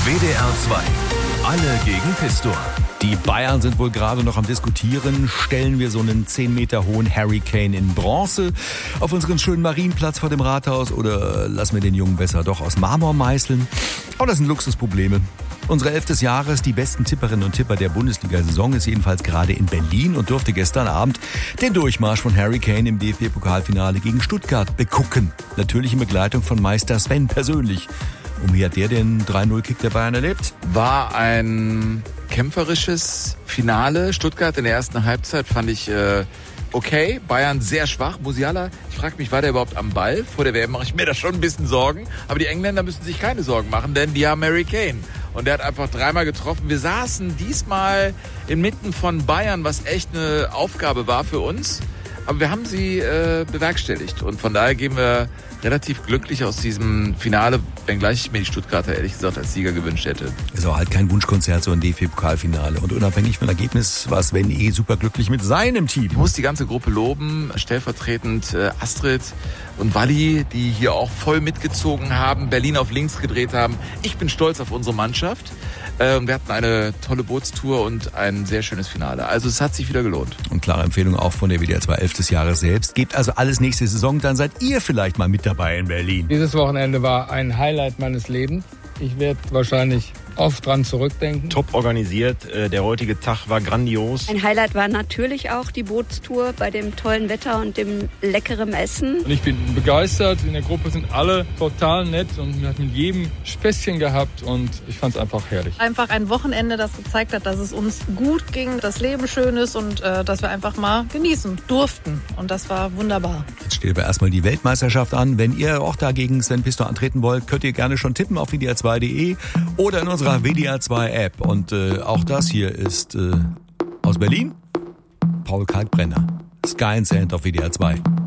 WDR 2. Alle gegen Pistor. Die Bayern sind wohl gerade noch am Diskutieren. Stellen wir so einen 10 Meter hohen Harry Kane in Bronze auf unseren schönen Marienplatz vor dem Rathaus oder lassen wir den Jungen besser doch aus Marmor meißeln? Aber das sind Luxusprobleme. Unsere 11 des Jahres, die besten Tipperinnen und Tipper der Bundesliga-Saison, ist jedenfalls gerade in Berlin und durfte gestern Abend den Durchmarsch von Harry Kane im DFB-Pokalfinale gegen Stuttgart begucken. Natürlich in Begleitung von Meister Sven persönlich. Und wie hat der den 3-0-Kick der Bayern erlebt? War ein kämpferisches Finale. Stuttgart in der ersten Halbzeit fand ich okay. Bayern sehr schwach. Musiala, ich frage mich, war der überhaupt am Ball? Vor der WM mache ich mir da schon ein bisschen Sorgen. Aber die Engländer müssen sich keine Sorgen machen, denn die haben Harry Kane. Und der hat einfach 3-mal getroffen. Wir saßen diesmal inmitten von Bayern, was echt eine Aufgabe war für uns. Aber wir haben sie bewerkstelligt. Und von daher gehen wir relativ glücklich aus diesem Finale, wenngleich ich mir die Stuttgarter ehrlich gesagt als Sieger gewünscht hätte. Ist auch halt kein Wunschkonzert, so ein DFB-Pokalfinale. Und unabhängig vom Ergebnis war Sven superglücklich mit seinem Team. Ich muss die ganze Gruppe loben, stellvertretend Astrid und Walli, die hier auch voll mitgezogen haben, Berlin auf links gedreht haben. Ich bin stolz auf unsere Mannschaft. Wir hatten eine tolle Bootstour und ein sehr schönes Finale. Also es hat sich wieder gelohnt. Und klare Empfehlung auch von der WDR 2 11 des Jahres selbst. Gebt also alles nächste Saison, dann seid ihr vielleicht mal mit dabei in Berlin. Dieses Wochenende war ein Highlight meines Lebens. Ich werde wahrscheinlich oft dran zurückdenken. Top organisiert, der heutige Tag war grandios. Ein Highlight war natürlich auch die Bootstour bei dem tollen Wetter und dem leckeren Essen. Und ich bin begeistert, in der Gruppe sind alle total nett und wir hatten mit jedem Späßchen gehabt und ich fand es einfach herrlich. Einfach ein Wochenende, das gezeigt hat, dass es uns gut ging, das Leben schön ist und dass wir einfach mal genießen durften und das war wunderbar. Jetzt steht aber erstmal die Weltmeisterschaft an. Wenn ihr auch dagegen Sven Pistor antreten wollt, könnt ihr gerne schon tippen auf WDR2.de oder in unserer WDR 2 App. Und auch das hier ist aus Berlin Paul Kalkbrenner. Sky and Sand auf WDR 2.